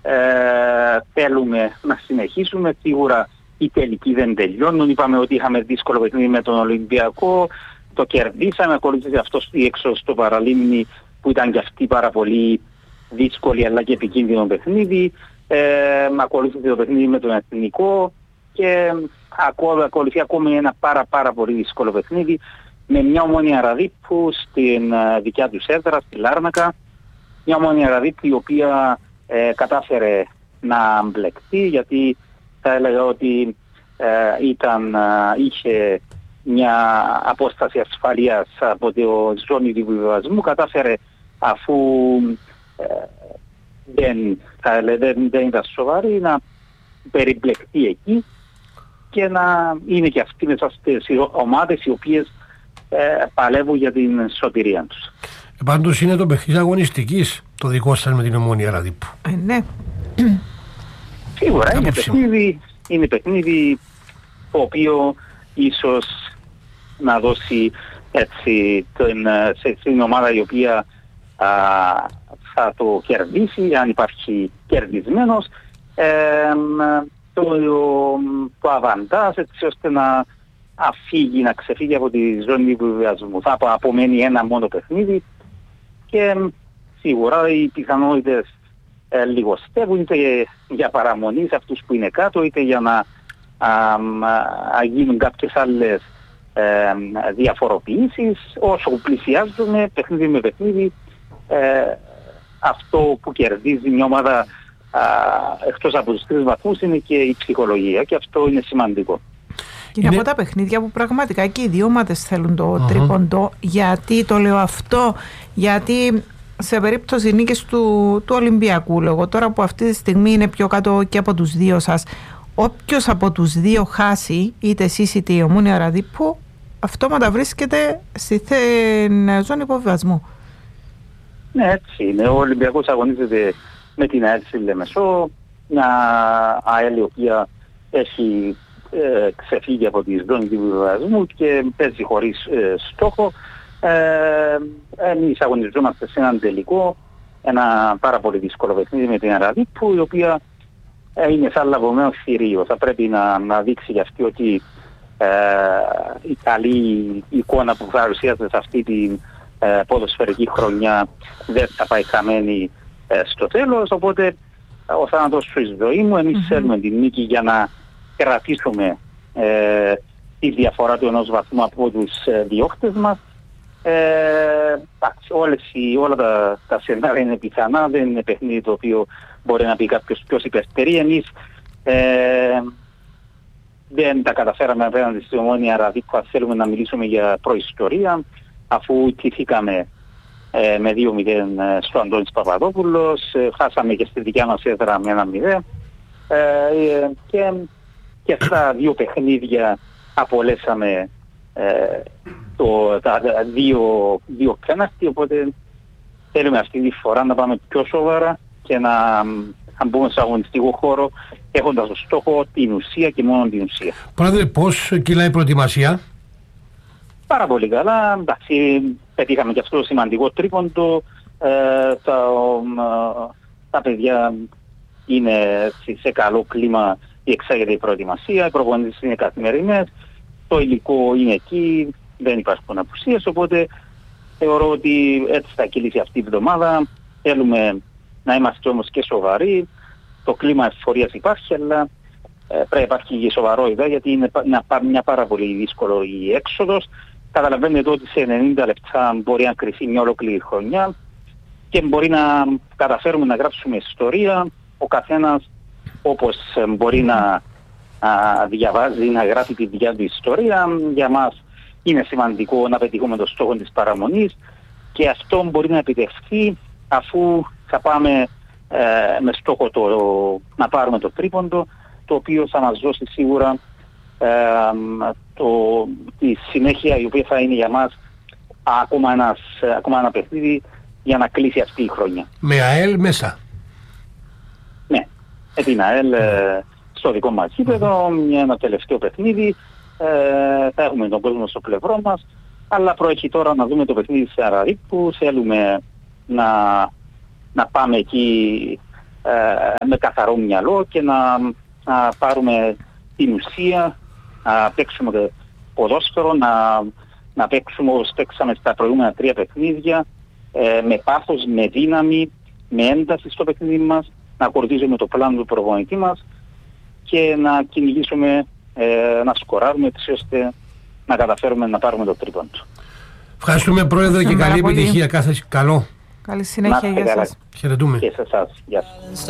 θέλουμε να συνεχίσουμε. Σίγουρα οι τελικοί δεν τελειώνουν. Είπαμε ότι είχαμε δύσκολο παιχνίδι με τον Ολυμπιακό, το κερδίσαμε, ακολούθησε αυτό η έξω στο Παραλίμνη που ήταν και αυτή πάρα πολύ δύσκολη αλλά και επικίνδυνο παιχνίδι. Ακολούθησε το παιχνίδι με τον Εθνικό και ακολουθεί ακόμη ένα πάρα πολύ δύσκολο παιχνίδι με μια Ομόνοια Ραδίππου στην δικιά τους έδρα, στη Λάρνακα. Μια Ομόνοια Ραδίππου η οποία κατάφερε να μπλεχτεί, γιατί θα έλεγα ότι είχε μια απόσταση ασφαλείας από τη ζώνη του βιβασμού, κατάφερε αφού δεν ήταν σοβαρή να περιπλεχτεί εκεί και να είναι και αυτοί μέσα στις ομάδες οι οποίες παλεύουν για την σωτηρία τους. Πάντως είναι το παιχνίδι αγωνιστικής το δικό σας με την Ομόνοια Ραδίππου. Ναι. Σίγουρα είναι παιχνίδι το οποίο ίσως να δώσει έτσι στην ομάδα η οποία θα το κερδίσει, αν υπάρχει κερδισμένος, το αβαντάζ έτσι ώστε να ξεφύγει από τη ζώνη του βιβασμού. Θα απομένει ένα μόνο παιχνίδι και σίγουρα οι πιθανότητες λιγοστεύουν είτε για παραμονή σε αυτούς που είναι κάτω, είτε για να γίνουν κάποιες άλλες διαφοροποιήσεις. Όσο πλησιάζουμε παιχνίδι με παιχνίδι, αυτό που κερδίζει μια ομάδα εκτός από τους 3 βαθμούς είναι και η ψυχολογία και αυτό είναι σημαντικό. Και από τα παιχνίδια που πραγματικά και οι δύο ομάδες θέλουν το τρίποντο. Γιατί το λέω αυτό? Γιατί σε περίπτωση νίκης του Ολυμπιακού, λόγω τώρα που αυτή τη στιγμή είναι πιο κάτω και από τους δύο σας, όποιος από τους δύο χάσει, είτε εσείς είτε η Ομόνοια Ραδίππου, αυτόματα βρίσκεται στη ζώνη υποβιβασμού. Ναι, έτσι είναι. Ο Ολυμπιακός αγωνίζεται με την ΑΕΛ στη Λεμεσό, μια ΑΕΛ η οποία έχει ξεφύγει από τη ζώνη του υποβιβασμού και παίζει χωρίς στόχο. Εμείς αγωνιζόμαστε σε έναν τελικό, ένα πάρα πολύ δύσκολο παιχνίδι με την Ραδίππου, η οποία είναι σαν λαβωμένο θηρίο. Θα πρέπει να δείξει για αυτή ότι η καλή εικόνα που παρουσιάζεται σε αυτή την ποδοσφαιρική χρονιά δεν θα πάει χαμένη στο τέλος. Οπότε ο θάνατος σου εις ζωή μου, εμείς θέλουμε την νίκη για να κρατήσουμε τη διαφορά του 1 βαθμού από τους διώχτες μας. Όλα τα σενάρια είναι πιθανά, δεν είναι παιχνίδι το οποίο μπορεί να πει κάποιος ποιος υπερτερεί. Εμείς δεν τα καταφέραμε απέναντι στη Ομόνοια Ραδίππου. Θέλουμε να μιλήσουμε για προϊστορία, αφού τύχηκαμε με 2-0 στο Αντώνης Παπαδόπουλος, χάσαμε και στη δικιά μας έδρα με 1-0 και στα 2 παιχνίδια απολέσαμε τα δύο πέναλτι, οπότε θέλουμε αυτή τη φορά να πάμε πιο σοβαρά και να μπούμε σε αγωνιστικό χώρο έχοντας ως στόχο την ουσία και μόνο την ουσία. Πρόεδρε, πώς κυλάει η προετοιμασία? Πάρα πολύ καλά. Εντάξει, πετύχαμε και αυτό το σημαντικό τρίποντο. Τα παιδιά είναι σε καλό κλίμα, διεξάγεται η προετοιμασία, οι προπονήσεις είναι καθημερινές, το υλικό είναι εκεί, δεν υπάρχουν απουσίες, οπότε θεωρώ ότι έτσι θα κυλήσει αυτή η εβδομάδα. Θέλουμε να είμαστε όμως και σοβαροί. Το κλίμα ευφορίας υπάρχει, αλλά πρέπει να υπάρχει και σοβαρότητα, γιατί είναι μια πάρα πολύ δύσκολη η έξοδος. Καταλαβαίνετε ότι σε 90 λεπτά μπορεί να κρυφεί μια ολόκληρη χρονιά και μπορεί να καταφέρουμε να γράψουμε ιστορία. Ο καθένας όπως μπορεί να διαβάζει, να γράφει τη δικιά του ιστορία. Για μας είναι σημαντικό να πετύχουμε το στόχο της παραμονής και αυτό μπορεί να επιτευχθεί αφού θα πάμε με στόχο να πάρουμε το τρίποντο, το οποίο θα μας δώσει σίγουρα τη συνέχεια η οποία θα είναι για μας ακόμα ένα παιχνίδι για να κλείσει αυτή η χρονιά. Με ΑΕΛ μέσα? Ναι, με την ΑΕΛ στο δικό μας γήπεδο, ένα τελευταίο παιχνίδι, θα έχουμε τον κόσμο στο πλευρό μας, αλλά προέχει τώρα να δούμε το παιχνίδι σε Ραδίππου. Θέλουμε να πάμε εκεί με καθαρό μυαλό και να πάρουμε την ουσία, να παίξουμε ποδόσφαιρο, να παίξουμε όπως παίξαμε στα προηγούμενα 3 παιχνίδια, με πάθος, με δύναμη, με ένταση στο παιχνίδι μας, να ακολουθήσουμε το πλάνο του προπονητή μας και να κυνηγήσουμε, να σκοράρουμε έτσι ώστε να καταφέρουμε να πάρουμε το τρίποντο. Ευχαριστούμε, Πρόεδρε, και καλή επιτυχία. Κάθε καλό. Καλή συνέχεια για σας. Χαιρετούμε. Και σε εσάς. Γεια σας.